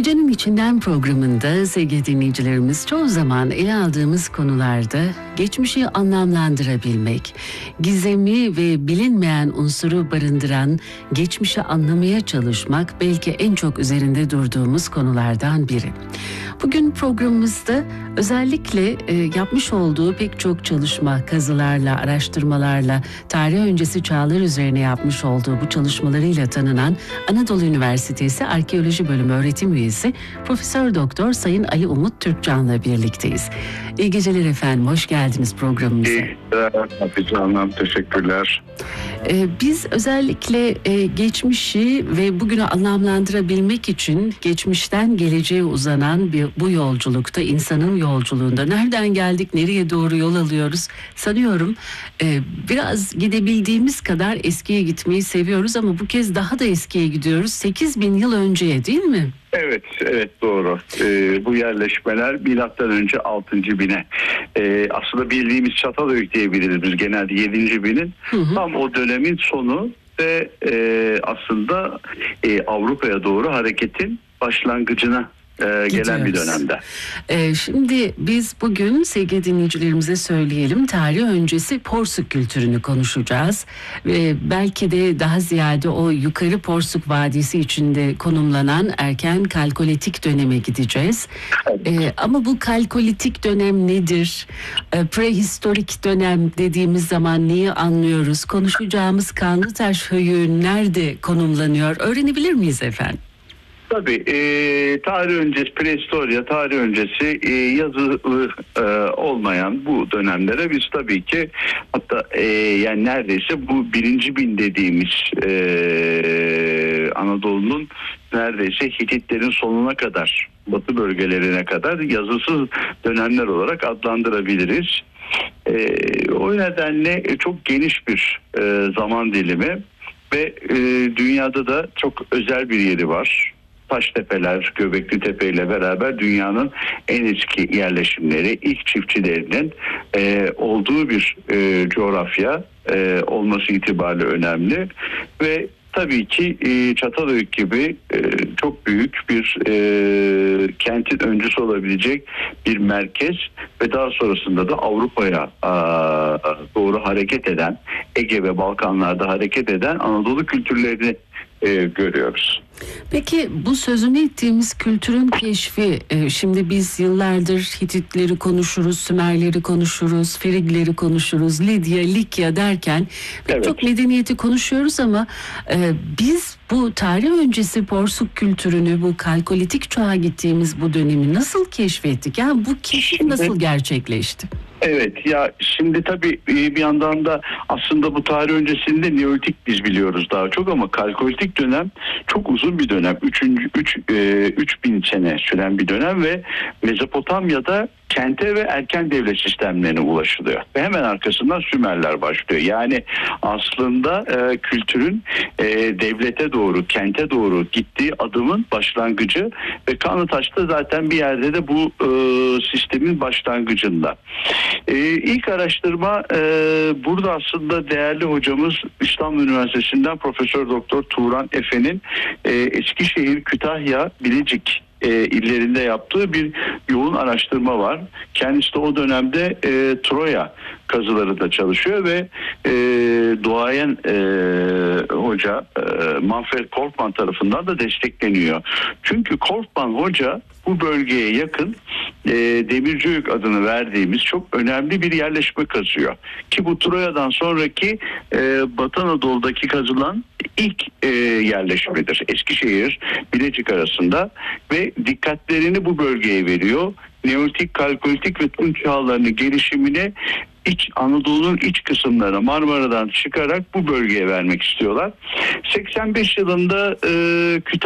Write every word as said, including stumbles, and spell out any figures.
Gecenin İçinden programında sevgili dinleyicilerimiz çoğu zaman ele aldığımız konularda geçmişi anlamlandırabilmek, gizemi ve bilinmeyen unsuru barındıran geçmişi anlamaya çalışmak belki en çok üzerinde durduğumuz konulardan biri. Bugün programımızda özellikle e, yapmış olduğu pek çok çalışma, kazılarla, araştırmalarla, tarih öncesi çağlar üzerine yapmış olduğu bu çalışmalarıyla tanınan Anadolu Üniversitesi Arkeoloji Bölümü öğretim üyesi Profesör Doktor Sayın Ali Umut Türkcan'la birlikteyiz. İyi geceler efendim, hoş geldiniz programımıza. İyi geceler Hafize Hanım, teşekkürler. Ee, biz özellikle e, geçmişi ve bugünü anlamlandırabilmek için geçmişten geleceğe uzanan bir bu yolculukta, insanın yolculuğunda nereden geldik, nereye doğru yol alıyoruz sanıyorum e, biraz gidebildiğimiz kadar eskiye gitmeyi seviyoruz ama bu kez daha da eskiye gidiyoruz. sekiz bin yıl önceye, değil mi? Evet, evet doğru. Ee, bu yerleşmeler milattan önce altıncı bine. Ee, aslında bildiğimiz Çatalhöyük diyebiliriz biz genelde yedinci binin. Hı hı. Tam o dönemin sonu ve e, aslında e, Avrupa'ya doğru hareketin başlangıcına Ee, gelen bir dönemde. Ee, şimdi biz bugün sevgili dinleyicilerimize söyleyelim, tarih öncesi Porsuk kültürünü konuşacağız ve belki de daha ziyade o yukarı Porsuk Vadisi içinde konumlanan erken kalkolitik döneme gideceğiz. Evet. Ee, ama bu kalkolitik dönem nedir? Ee, prehistorik dönem dediğimiz zaman neyi anlıyoruz? Konuşacağımız Kanlıtaş Höyüğü nerede konumlanıyor? Öğrenebilir miyiz efendim? Tabii e, tarih öncesi, prehistorya, tarih öncesi e, yazılı e, olmayan bu dönemlere biz tabii ki hatta e, yani neredeyse bu birinci bin dediğimiz e, Anadolu'nun neredeyse Hititlerin sonuna kadar, batı bölgelerine kadar yazısız dönemler olarak adlandırabiliriz. E, o nedenle çok geniş bir e, zaman dilimi ve e, dünyada da çok özel bir yeri var. Taştepeler, Göbekli Tepe ile beraber dünyanın en eski yerleşimleri, ilk çiftçilerinin e, olduğu bir e, coğrafya e, olması itibariyle önemli ve tabii ki e, Çatalhöyük gibi e, çok büyük bir e, kentin öncüsü olabilecek bir merkez ve daha sonrasında da Avrupa'ya a, doğru hareket eden, Ege ve Balkanlarda hareket eden Anadolu kültürlerini e, görüyoruz. Peki bu sözünü ettiğimiz kültürün keşfi, e, şimdi biz yıllardır Hititleri konuşuruz, Sümerleri konuşuruz, Frigleri konuşuruz, Lidya, Likya derken pek evet. çok medeniyeti konuşuyoruz ama e, biz bu tarih öncesi Porsuk kültürünü, bu kalkolitik çağa gittiğimiz bu dönemi nasıl keşfettik? Yani bu keşif nasıl gerçekleşti? Evet ya şimdi tabii bir yandan da aslında bu tarih öncesinde Neolitik biz biliyoruz daha çok ama kalkolitik dönem çok uzun bir dönem. üç bin sene süren bir dönem ve Mezopotamya'da kente ve erken devlet sistemlerine ulaşılıyor. Ve hemen arkasından Sümerler başlıyor. Yani aslında e, kültürün e, devlete doğru, kente doğru gittiği adımın başlangıcı ve Kanlıtaş'ta zaten bir yerde de bu e, sistemin başlangıcında. E, ilk araştırma e, burada aslında değerli hocamız İstanbul Üniversitesi'nden Profesör Doktor Turan Efe'nin e, Eskişehir, Kütahya, Bilecik E, illerinde yaptığı bir yoğun araştırma var. Kendisi de o dönemde e, Troya kazılarında çalışıyor ve e, duayen e, hoca e, Manfred Korkman tarafından da destekleniyor. Çünkü Korkman hoca bu bölgeye yakın e, Demirciyük adını verdiğimiz çok önemli bir yerleşme kazıyor. Ki bu Troya'dan sonraki e, Batı Anadolu'daki kazılan ilk e, yerleşmedir. Eskişehir, Bilecik arasında ve dikkatlerini bu bölgeye veriyor. Neolitik, kalkolitik ve Tunç çağlarının gelişimine İç Anadolu'nun iç kısımlarına Marmara'dan çıkarak bu bölgeye vermek istiyorlar. seksen beş yılında e, Kütahya